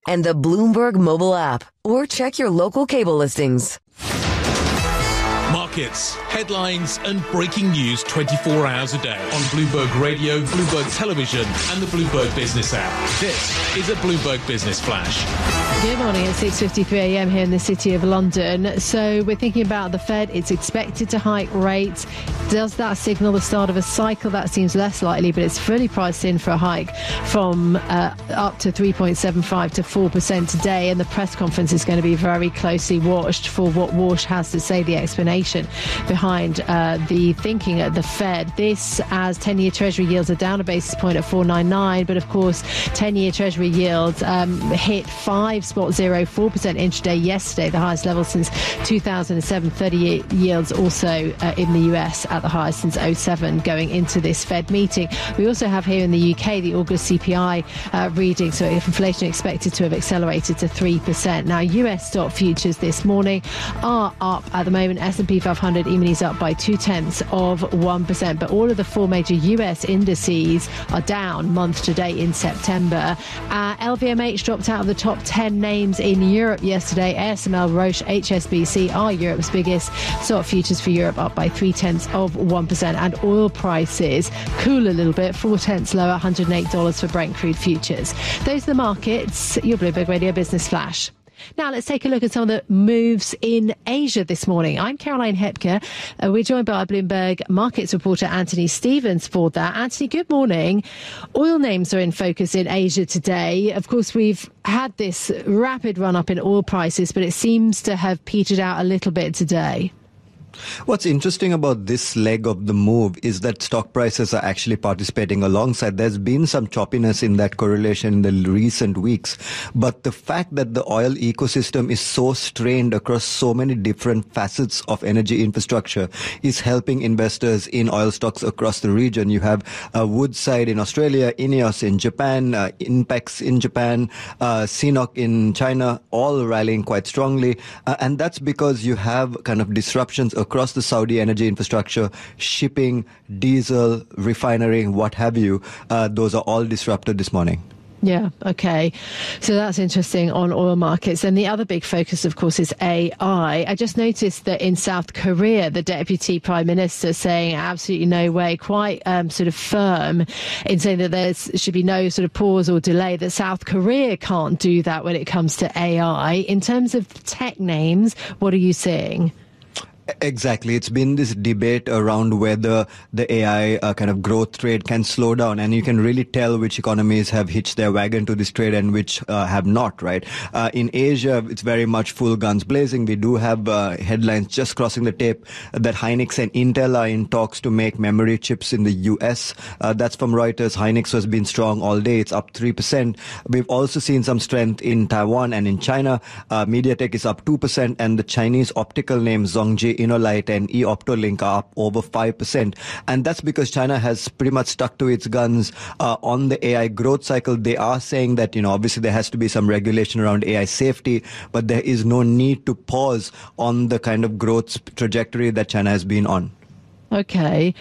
and the Bloomberg mobile app, or check your local cable listings. Markets, headlines and breaking news 24 hours a day on Bloomberg Radio, Bloomberg Television and the Bloomberg Business app. This is a Bloomberg Business Flash. Good morning. It's 6:53 a.m. here in the City of London. So we're thinking about the Fed. It's expected to hike rates. Does that signal the start of a cycle? That seems less likely, but it's fully priced in for a hike from up to 3.75 to 4% today. And the press conference is going to be very closely watched for what Walsh has to say, the explanation behind the thinking at the Fed. This as 10-year Treasury yields are down a basis point at 4.99, but of course 10-year Treasury yields hit 5.04% intraday yesterday, the highest level since 2007. 30-year yields also in the US at the highest since 2007 going into this Fed meeting. We also have here in the UK the August CPI reading, so inflation expected to have accelerated to 3%. Now US stock futures this morning are up at the moment. S&P 500 E-minis up by 0.2%, but all of the four major US indices are down month to date in September. LVMH dropped out of the top 10 names in Europe yesterday. ASML, Roche, HSBC are Europe's biggest. Stock futures for Europe up by 0.3%, and oil prices cool a little bit, 0.4 lower, $108 for Brent crude futures. Those are the markets. Your Bloomberg Radio Business Flash. Now let's take a look at some of the moves in Asia this morning. I'm Caroline Hepker. We're joined by our Bloomberg markets reporter Anthony Stevens for that. Anthony, good morning. Oil names are in focus in Asia today. Of course, we've had this rapid run up in oil prices, but it seems to have petered out a little bit today. What's interesting about this leg of the move is that stock prices are actually participating alongside. There's been some choppiness in that correlation in the recent weeks. But the fact that the oil ecosystem is so strained across so many different facets of energy infrastructure is helping investors in oil stocks across the region. You have Woodside in Australia, INEOS in Japan, Inpex in Japan, CNOOC in China, all rallying quite strongly. And that's because you have kind of disruptions across the Saudi energy infrastructure, shipping, diesel, refinery, what have you. Those are all disrupted this morning. Yeah, okay. So that's interesting on oil markets. And the other big focus, of course, is AI. I just noticed that in South Korea, the deputy prime minister saying absolutely no way, quite sort of firm in saying that there should be no sort of pause or delay, that South Korea can't do that when it comes to AI. In terms of tech names, what are you seeing? Exactly. It's been this debate around whether the AI kind of growth trade can slow down, and you can really tell which economies have hitched their wagon to this trade and which have not, right? In Asia, it's very much full guns blazing. We do have headlines just crossing the tape that Hynix and Intel are in talks to make memory chips in the US. That's from Reuters. Hynix has been strong all day. It's up 3%. We've also seen some strength in Taiwan and in China. MediaTek is up 2%, and the Chinese optical names Zhongji, InnoLight and eOptolink are up over 5%. And that's because China has pretty much stuck to its guns on the AI growth cycle. They are saying that, obviously there has to be some regulation around AI safety, but there is no need to pause on the kind of growth trajectory that China has been on. Okay.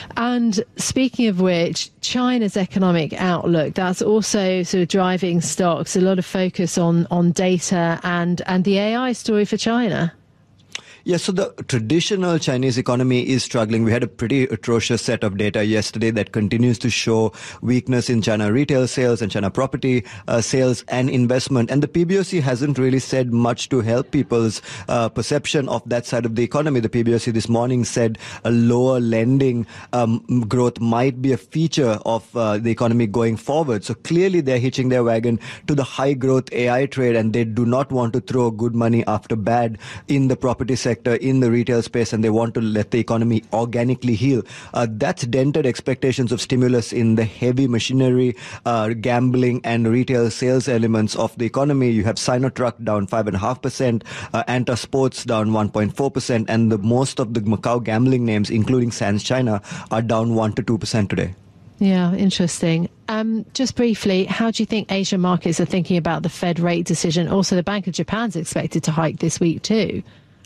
And speaking of which, China's economic outlook, that's also sort of driving stocks. A lot of focus on data and the AI story for China. Yeah, so the traditional Chinese economy is struggling. We had a pretty atrocious set of data yesterday that continues to show weakness in China retail sales and China property sales and investment. And the PBOC hasn't really said much to help people's perception of that side of the economy. The PBOC this morning said a lower lending growth might be a feature of the economy going forward. So clearly they're hitching their wagon to the high growth AI trade, and they do not want to throw good money after bad in the property sector, in the retail space, and they want to let the economy organically heal. That's dented expectations of stimulus in the heavy machinery, gambling and retail sales elements of the economy. You have Sinotruck down 5.5%, Anta Sports down 1.4%, and most of the Macau gambling names, including Sands China, are down 1 to 2% today. Yeah, interesting. Just briefly, how do you think Asian markets are thinking about the Fed rate decision? Also, the Bank of Japan's expected to hike this week too.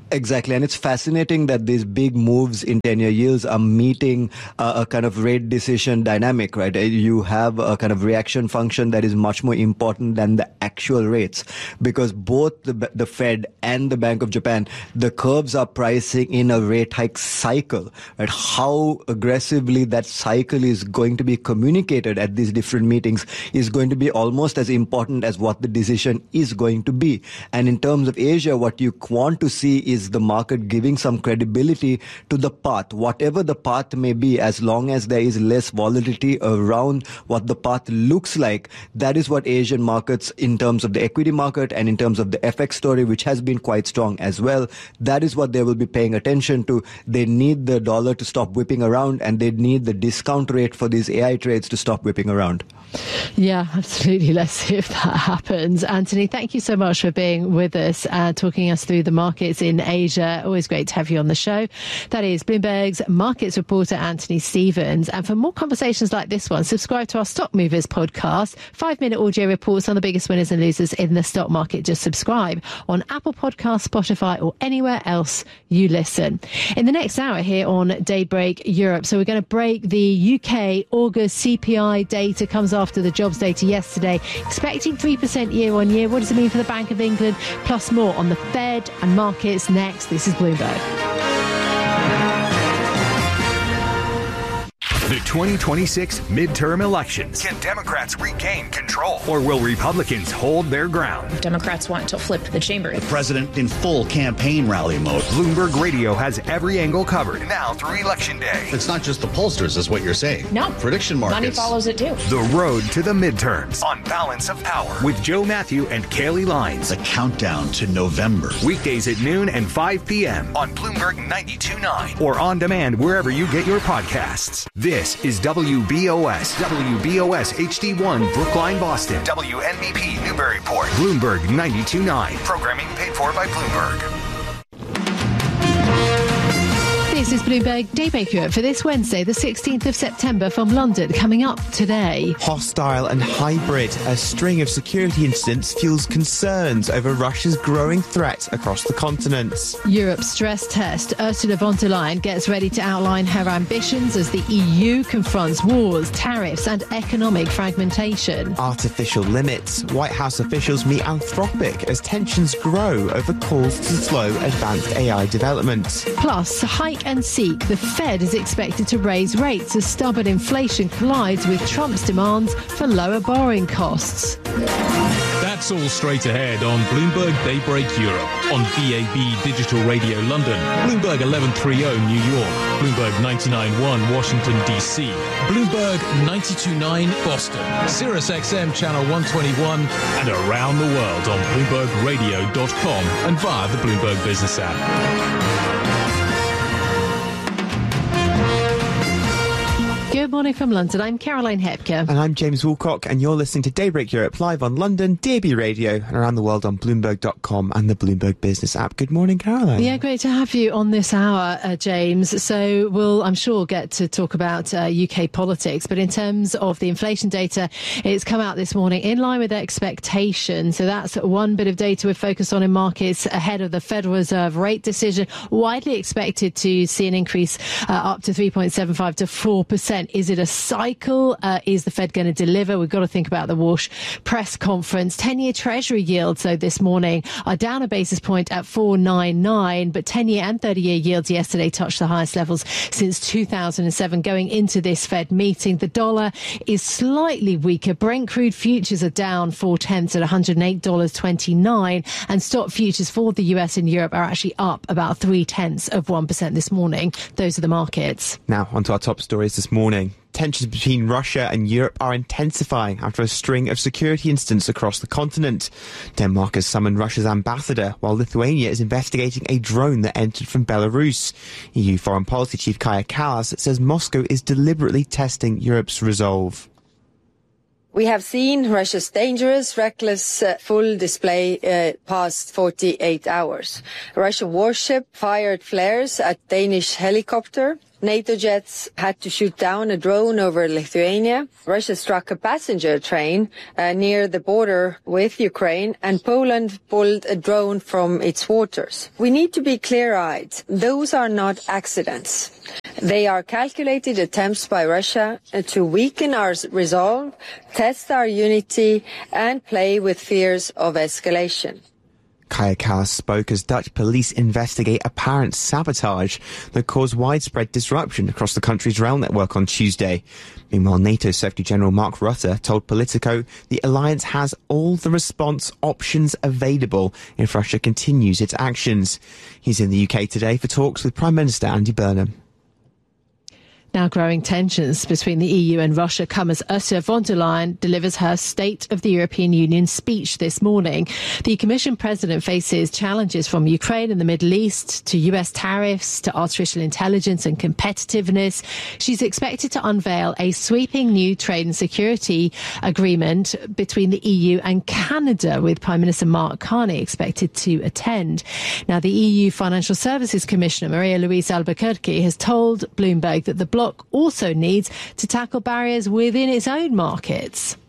Exactly, and it's fascinating that these big moves in 10-year yields are meeting a kind of rate decision dynamic, right? You have a kind of reaction function that is much more important than the actual rates, because both the Fed and the Bank of Japan, the curves are pricing in a rate hike cycle, right? How aggressively that cycle is going to be communicated at these different meetings is going to be almost as important as what the decision is going to be. And in terms of Asia, what you want to see is the market giving some credibility to the path, whatever the path may be, as long as there is less volatility around what the path looks like. That is what Asian markets, in terms of the equity market and in terms of the FX story, which has been quite strong as well, that is what they will be paying attention to. They need the dollar to stop whipping around, and they need the discount rate for these AI trades to stop whipping around. Yeah, absolutely. Let's see if that happens. Anthony, thank you so much for being with us, talking us through the markets in Asia. Always great to have you on the show. That is Bloomberg's markets reporter, Anthony Stevens. And for more conversations like this one, subscribe to our Stock Movers podcast, 5-minute audio reports on the biggest winners and losers in the stock market. Just subscribe on Apple Podcasts, Spotify, or anywhere else you listen. In the next hour here on Daybreak Europe, so we're going to break the UK August CPI data. Comes after the jobs data yesterday, expecting 3% year on year. What does it mean for the Bank of England? Plus more on the Fed and markets next. This is Bloomberg. The 2026 midterm elections. Can Democrats regain control? Or will Republicans hold their ground? Democrats want to flip the chamber. The president in full campaign rally mode. Bloomberg Radio has every angle covered. Now through Election Day. It's not just the pollsters, is what you're saying. No. Prediction markets. Money follows it too. The road to the midterms. On Balance of Power. With Joe Matthew and Kaylee Lines. The countdown to November. Weekdays at noon and 5 p.m. On Bloomberg 92.9. Or on demand wherever you get your podcasts. This is WBOS HD1 Brookline, Boston. WNBP Newburyport. Bloomberg 92.9. Programming paid for by Bloomberg. This is Bloomberg Daybreak Europe for this Wednesday, the 16th of September from London. Coming up today. Hostile and hybrid. A string of security incidents fuels concerns over Russia's growing threat across the continent. Europe's stress test. Ursula von der Leyen gets ready to outline her ambitions as the EU confronts wars, tariffs and economic fragmentation. Artificial limits. White House officials meet Anthropic as tensions grow over calls to slow advanced AI development. Plus, hike and seek. The Fed is expected to raise rates as stubborn inflation collides with Trump's demands for lower borrowing costs. That's all straight ahead on Bloomberg Daybreak Europe, on DAB Digital Radio London, Bloomberg 1130 New York, Bloomberg 99.1 Washington, D.C., Bloomberg 92.9 Boston, Sirius XM Channel 121, and around the world on BloombergRadio.com and via the Bloomberg Business app. Good morning from London. I'm Caroline Hepker. And I'm James Woolcock, and you're listening to Daybreak Europe live on London, DAB Radio, and around the world on Bloomberg.com and the Bloomberg Business app. Good morning, Caroline. Yeah, great to have you on this hour, James. So we'll, I'm sure, get to talk about UK politics. But in terms of the inflation data, it's come out this morning in line with expectations. So that's one bit of data we're focused on in markets ahead of the Federal Reserve rate decision. Widely expected to see an increase up to 3.75 to 4%. Is it a cycle? Is the Fed going to deliver? We've got to think about the Walsh press conference. 10-year Treasury yields, though, this morning are down a basis point at 4.99, but 10-year and 30-year yields yesterday touched the highest levels since 2007. Going into this Fed meeting, the dollar is slightly weaker. Brent crude futures are down 0.4 at $108.29, and stock futures for the US and Europe are actually up about 0.3% this morning. Those are the markets. Now, onto our top stories this morning. Tensions between Russia and Europe are intensifying after a string of security incidents across the continent. Denmark has summoned Russia's ambassador, while Lithuania is investigating a drone that entered from Belarus. EU Foreign Policy Chief Kaja Kallas says Moscow is deliberately testing Europe's resolve. We have seen Russia's dangerous, reckless, full display past 48 hours. A Russian warship fired flares at Danish helicopter. NATO jets had to shoot down a drone over Lithuania. Russia struck a passenger train near the border with Ukraine, and Poland pulled a drone from its waters. We need to be clear-eyed. Those are not accidents. They are calculated attempts by Russia to weaken our resolve, test our unity, and play with fears of escalation. Kaja Kallas spoke as Dutch police investigate apparent sabotage that caused widespread disruption across the country's rail network on Tuesday. Meanwhile, NATO Secretary General Mark Rutte told Politico the alliance has all the response options available if Russia continues its actions. He's in the UK today for talks with Prime Minister Andy Burnham. Now growing tensions between the EU and Russia come as Ursula von der Leyen delivers her State of the European Union speech this morning. The Commission President faces challenges from Ukraine and the Middle East to US tariffs to artificial intelligence and competitiveness. She's expected to unveil a sweeping new trade and security agreement between the EU and Canada, with Prime Minister Mark Carney expected to attend. Now, the EU Financial Services Commissioner Maria-Louise Albuquerque has told Bloomberg that the bloc also needs to tackle barriers within its own markets.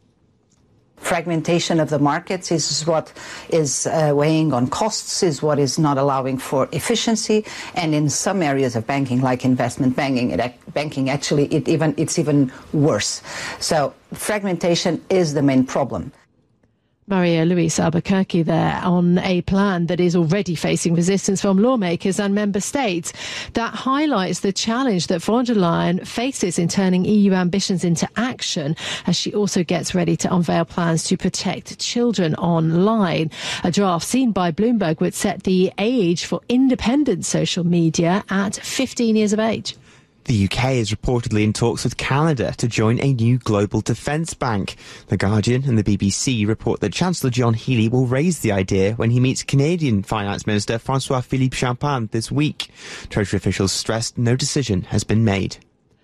Fragmentation of the markets is what is weighing on costs, is what is not allowing for efficiency, and in some areas of banking, like investment banking, actually it's even worse. So fragmentation is the main problem. Maria-Louise Albuquerque there on a plan that is already facing resistance from lawmakers and member states. That highlights the challenge that von der Leyen faces in turning EU ambitions into action, as she also gets ready to unveil plans to protect children online. A draft seen by Bloomberg would set the age for independent social media at 15 years of age. The UK is reportedly in talks with Canada to join a new global defence bank. The Guardian and the BBC report that Chancellor John Healey will raise the idea when he meets Canadian Finance Minister François-Philippe Champagne this week. Treasury officials stressed no decision has been made.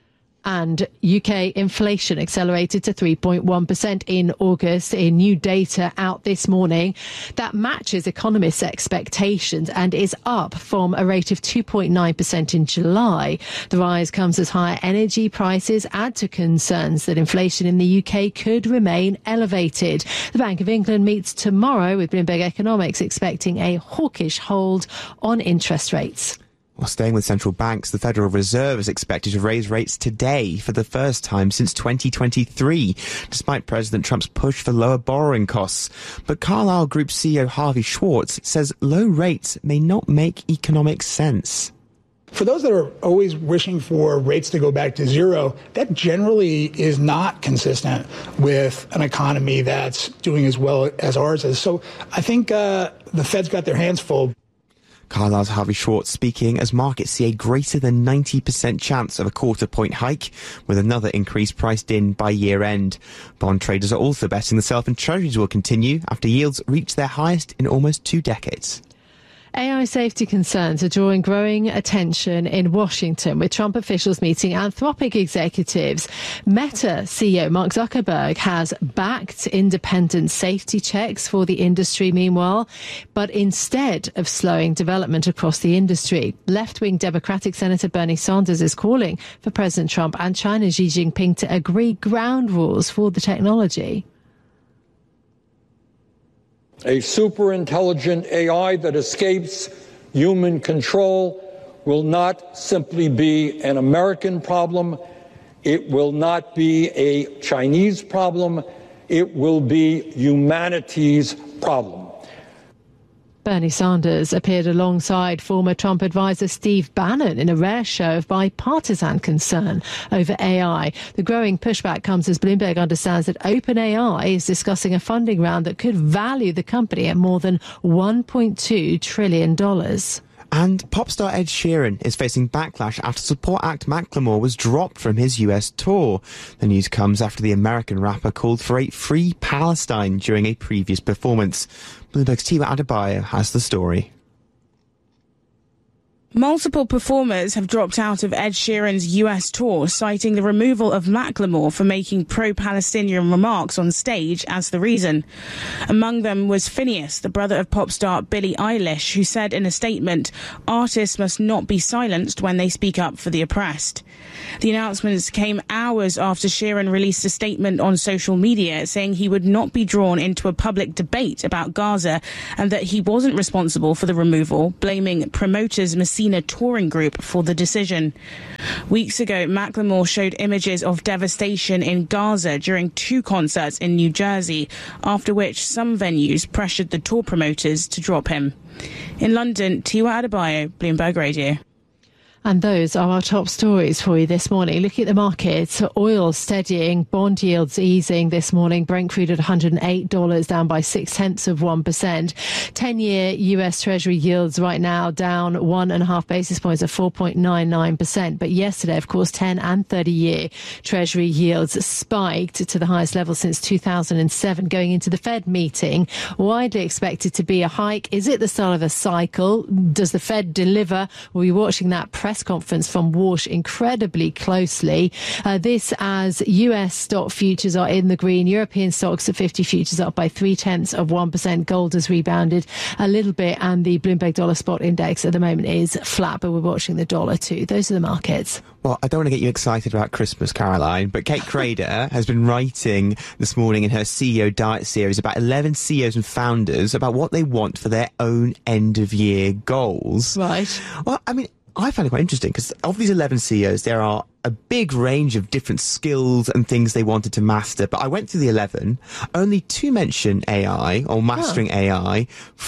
And UK inflation accelerated to 3.1% in August in new data out this morning. That matches economists' expectations and is up from a rate of 2.9% in July. The rise comes as higher energy prices add to concerns that inflation in the UK could remain elevated. The Bank of England meets tomorrow, with Bloomberg Economics expecting a hawkish hold on interest rates. While staying with central banks, the Federal Reserve is expected to raise rates today for the first time since 2023, despite President Trump's push for lower borrowing costs. But Carlyle Group CEO Harvey Schwartz says low rates may not make economic sense. For those that are always wishing for rates to go back to zero, that generally is not consistent with an economy that's doing as well as ours is. So I think the Fed's got their hands full. Carlyle's Harvey Schwartz speaking as markets see a greater than 90% chance of a quarter-point hike, with another increase priced in by year-end. Bond traders are also betting the sell-off in treasuries will continue after yields reach their highest in almost 2 decades. AI safety concerns are drawing growing attention in Washington, with Trump officials meeting Anthropic executives. Meta CEO Mark Zuckerberg has backed independent safety checks for the industry, meanwhile, but instead of slowing development across the industry. Left-wing Democratic Senator Bernie Sanders is calling for President Trump and China's Xi Jinping to agree ground rules for the technology. A super-intelligent AI that escapes human control will not simply be an American problem. It will not be a Chinese problem. It will be humanity's problem. Bernie Sanders appeared alongside former Trump advisor Steve Bannon in a rare show of bipartisan concern over AI. The growing pushback comes as Bloomberg understands that OpenAI is discussing a funding round that could value the company at more than $1.2 trillion. And pop star Ed Sheeran is facing backlash after support act Macklemore was dropped from his US tour. The news comes after the American rapper called for a free Palestine during a previous performance. Bloomberg's Tiwa Adebayo has the story. Multiple performers have dropped out of Ed Sheeran's US tour, citing the removal of Macklemore for making pro-Palestinian remarks on stage as the reason. Among them was Phineas, the brother of pop star Billie Eilish, who said in a statement, "Artists must not be silenced when they speak up for the oppressed." The announcements came hours after Sheeran released a statement on social media saying he would not be drawn into a public debate about Gaza and that he wasn't responsible for the removal, blaming promoters Messina touring group for the decision. Weeks ago, Macklemore showed images of devastation in Gaza during 2 concerts in New Jersey, after which some venues pressured the tour promoters to drop him. In London, Tiwa Adebayo, Bloomberg Radio. And those are our top stories for you this morning. Looking at the markets, oil steadying, bond yields easing this morning. Brent crude at $108, down by 0.6%. 10-year US Treasury yields right now down 1.5 basis points at 4.99%. But yesterday, of course, 10 and 30-year Treasury yields spiked to the highest level since 2007, going into the Fed meeting. Widely expected to be a hike. Is it the start of a cycle? Does the Fed deliver? We'll be watching that press conference from Walsh incredibly closely. This as US stock futures are in the green. European stocks at 50 futures up by 0.3%. Gold has rebounded a little bit, and the Bloomberg Dollar Spot Index at the moment is flat, but we're watching the dollar too. Those are the markets. Well, I don't want to get you excited about Christmas, Caroline, but Kate Crader has been writing this morning in her CEO Diet series about 11 CEOs and founders about what they want for their own end-of-year goals. Right. Well, I mean, I find it quite interesting because of these 11 CEOs, there are a big range of different skills and things they wanted to master. But I went through the 11. Only 2 mention AI or mastering AI.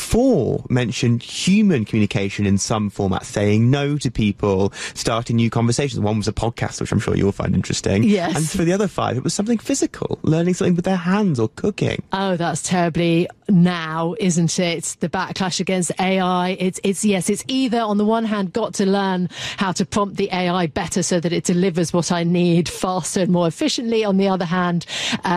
4 mention human communication in some format, saying no to people, starting new conversations. One was a podcast, which I'm sure you'll find interesting. Yes. And for the other 5, it was something physical, learning something with their hands or cooking. Oh, that's terribly now, isn't it? The backlash against AI. It's either on the one hand got to learn how to prompt the AI better so that it delivers what I need faster and more efficiently. On the other hand,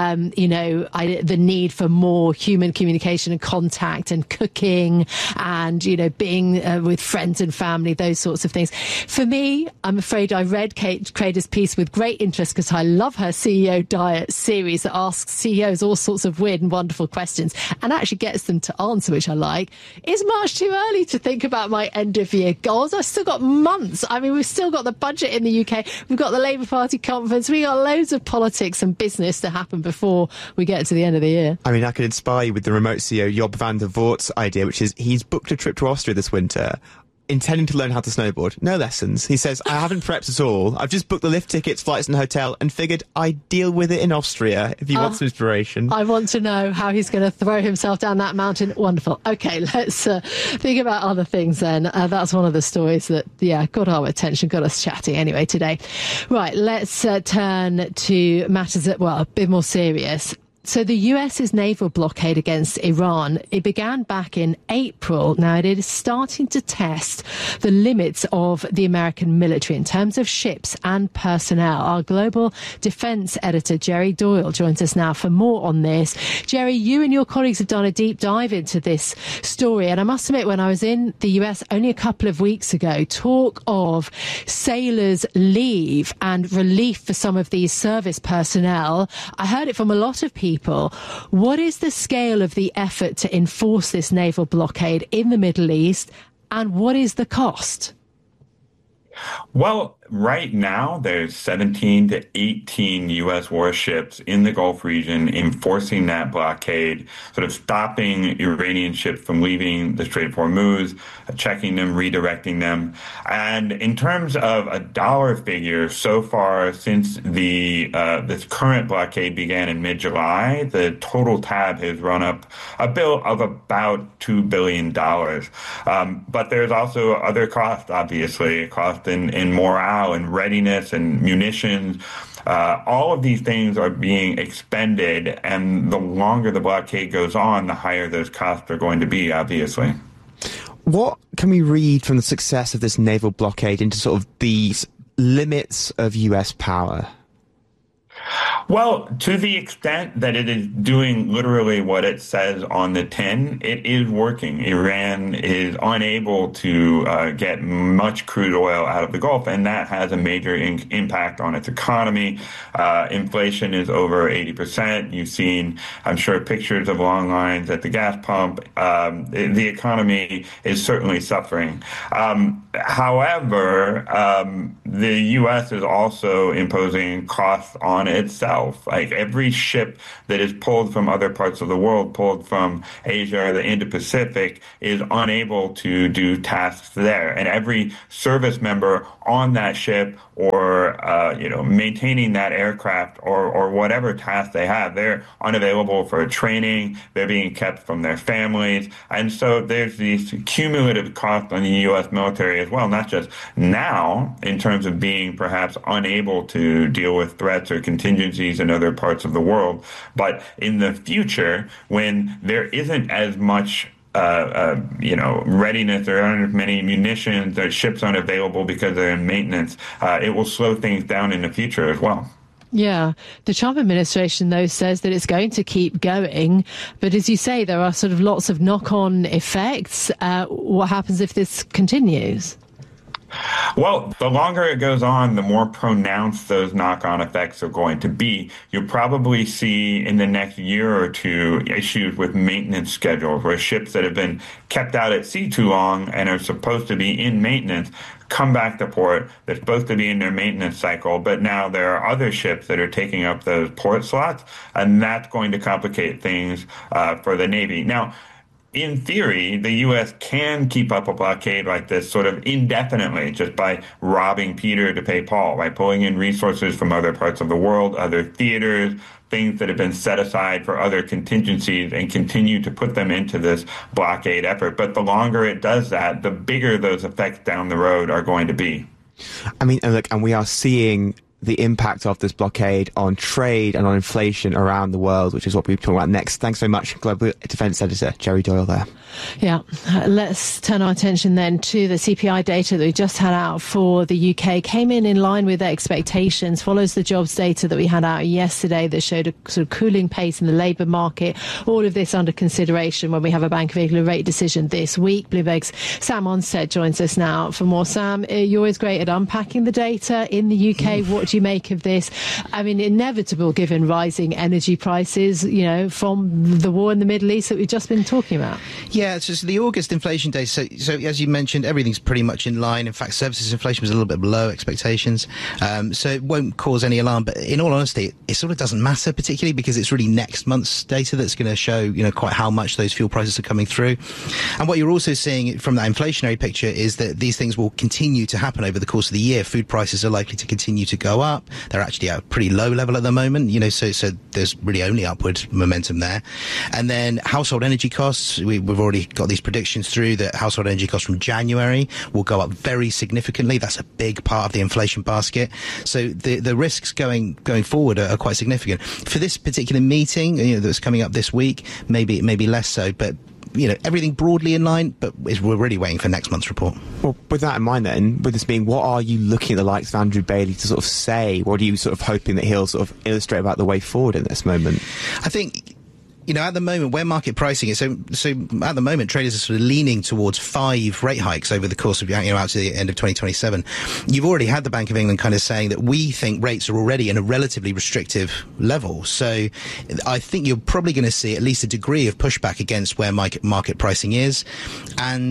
the need for more human communication and contact and cooking and, being with friends and family, those sorts of things. For me, I'm afraid I read Kate Crader's piece with great interest because I love her CEO Diet series that asks CEOs all sorts of weird and wonderful questions and actually gets them to answer, which I like. It's much too early to think about my end of year goals. I've still got months. I mean, we've still got the budget in the UK. We've got the Labour Party conference. We've got loads of politics and business to happen before we get to the end of the year. I mean, I could inspire you with the remote CEO Job van der Voort's idea, which is he's booked a trip to Austria this winter, intending to learn how to snowboard. No lessons. He says, I haven't prepped at all. I've just booked the lift tickets, flights and hotel and figured I'd deal with it in Austria if you want some inspiration. I want to know how he's going to throw himself down that mountain. Wonderful. Okay, let's think about other things then. That's one of the stories that, got our attention, got us chatting anyway today. Right, let's turn to matters that, a bit more serious. So the US's naval blockade against Iran, it began back in April. Now it is starting to test the limits of the American military in terms of ships and personnel. Our global defense editor, Jerry Doyle, joins us now for more on this. Jerry, you and your colleagues have done a deep dive into this story. And I must admit, when I was in the US only a couple of weeks ago, talk of sailors' leave and relief for some of these service personnel, I heard it from a lot of people. What is the scale of the effort to enforce this naval blockade in the Middle East, and what is the cost? Well, right now, there's 17 to 18 U.S. warships in the Gulf region enforcing that blockade, sort of stopping Iranian ships from leaving the Strait of Hormuz, checking them, redirecting them. And in terms of a dollar figure, so far since this current blockade began in mid-July, the total tab has run up a bill of about $2 billion. But there's also other costs, obviously, cost in morale and readiness and munitions. All of these things are being expended, and the longer the blockade goes on, the higher those costs are going to be, obviously. What can we read from the success of this naval blockade into sort of these limits of US power? Well, to the extent that it is doing literally what it says on the tin, it is working. Iran is unable to get much crude oil out of the Gulf, and that has a major impact on its economy. Inflation is over 80%. You've seen, I'm sure, pictures of long lines at the gas pump. The economy is certainly suffering. However, the U.S. is also imposing costs on itself. Like every ship that is pulled from other parts of the world, pulled from Asia or the Indo-Pacific, is unable to do tasks there. And every service member on that ship or, maintaining that aircraft or whatever task they have, they're unavailable for training. They're being kept from their families. And so there's these cumulative costs on the U.S. military as well, not just now in terms of being perhaps unable to deal with threats or contingencies in other parts of the world, but in the future when there isn't as much readiness, there aren't as many munitions, their ships aren't available because they're in maintenance, it will slow things down in the future as well. Yeah. The Trump administration, though, says that it's going to keep going. But as you say, there are sort of lots of knock-on effects. What happens if this continues? Well, the longer it goes on, the more pronounced those knock-on effects are going to be. You'll probably see in the next year or two issues with maintenance schedules where ships that have been kept out at sea too long and are supposed to be in maintenance come back to port. They're supposed to be in their maintenance cycle, but now there are other ships that are taking up those port slots, and that's going to complicate things for the Navy. Now, in theory, the U.S. can keep up a blockade like this sort of indefinitely just by robbing Peter to pay Paul, by pulling in resources from other parts of the world, other theaters, things that have been set aside for other contingencies, and continue to put them into this blockade effort. But the longer it does that, the bigger those effects down the road are going to be. I mean, and we are seeing the impact of this blockade on trade and on inflation around the world, which is what we'll be talking about next. Thanks very much, Global Defence Editor Jerry Doyle there. Yeah, let's turn our attention then to the CPI data that we just had out for the UK. Came in line with expectations, follows the jobs data that we had out yesterday that showed a sort of cooling pace in the labour market. All of this under consideration when we have a Bank of England rate decision this week. Bloomberg's Sam Onstead joins us now for more. Sam, you're always great at unpacking the data in the UK. What do you make of this? I mean, inevitable given rising energy prices, from the war in the Middle East that we've just been talking about. Yeah, it's just the August inflation data. So as you mentioned, everything's pretty much in line. In fact, services inflation was a little bit below expectations. So it won't cause any alarm. But in all honesty, it sort of doesn't matter particularly because it's really next month's data that's going to show, quite how much those fuel prices are coming through. And what you're also seeing from that inflationary picture is that these things will continue to happen over the course of the year. Food prices are likely to continue to go up. They're actually at a pretty low level at the moment, so there's really only upward momentum there. And then household energy costs, we've already got these predictions through that household energy costs from January will go up very significantly. That's a big part of the inflation basket. So the risks going forward are quite significant. For this particular meeting, that's coming up this week, maybe less so, but everything broadly in line, but we're really waiting for next month's report. Well, with that in mind then, with this being, what are you looking at the likes of Andrew Bailey to sort of say? What are you sort of hoping that he'll sort of illustrate about the way forward in this moment? I think, at the moment, where market pricing is, so at the moment, traders are sort of leaning towards 5 rate hikes over the course of, out to the end of 2027. You've already had the Bank of England kind of saying that we think rates are already in a relatively restrictive level. So I think you're probably going to see at least a degree of pushback against where market pricing is. And,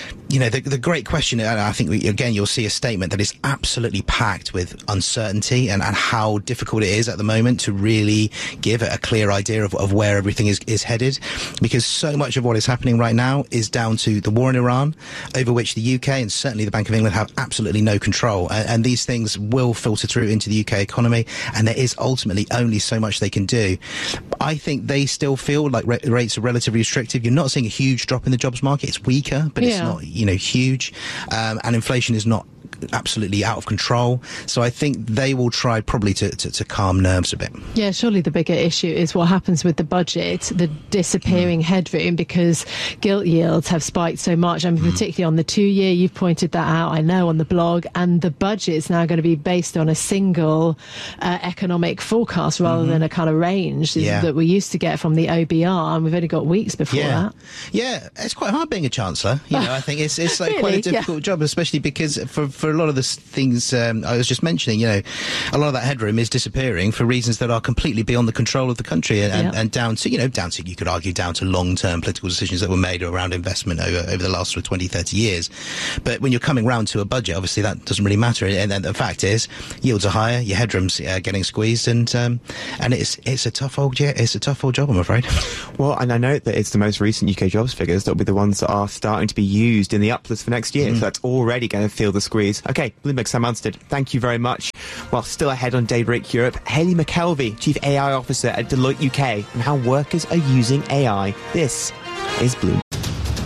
the great question, and I think, again, you'll see a statement that is absolutely packed with uncertainty and how difficult it is at the moment to really give a clear idea of where everything is headed, because so much of what is happening right now is down to the war in Iran, over which the UK and certainly the Bank of England have absolutely no control. And these things will filter through into the UK economy, and there is ultimately only so much they can do. I think they still feel like rates are relatively restrictive. You're not seeing a huge drop in the jobs market. It's weaker, but it's not, huge. And inflation is not absolutely out of control. So I think they will try probably to calm nerves a bit. Yeah, surely the bigger issue is what happens with the budget, the disappearing headroom, because gilt yields have spiked so much. I mean, particularly on the 2-year, you've pointed that out, I know, on the blog, and the budget's now going to be based on a single economic forecast rather than a kind of range that we used to get from the OBR, and we've only got weeks before that. Yeah, it's quite hard being a chancellor. You know, I think it's like really? quite a difficult job, especially because for a lot of the things I was just mentioning, you know, a lot of that headroom is disappearing for reasons that are completely beyond the control of the country and down to, you could argue, down to long-term political decisions that were made around investment over the last sort of 20, 30 years. But when you're coming round to a budget, obviously that doesn't really matter. And the fact is, yields are higher, your headroom's getting squeezed, and it's a tough old job, I'm afraid. Well, and I know that it's the most recent UK jobs figures that will be the ones that are starting to be used in the uplift for next year. So that's already going to feel the squeeze. Okay, Bloomberg Sam Armstead, thank you very much. Well, still ahead on Daybreak Europe, Hayley McKelvey, Chief AI Officer at Deloitte UK, and how workers are using AI. This is Bloomberg.